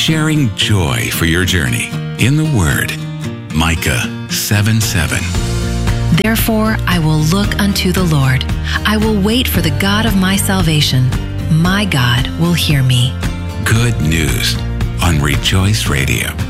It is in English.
sharing joy for your journey in the Word. Micah 7:7. Therefore I will look unto the Lord. I will wait for the God of my salvation. My God will hear me. Good news on Rejoice Radio.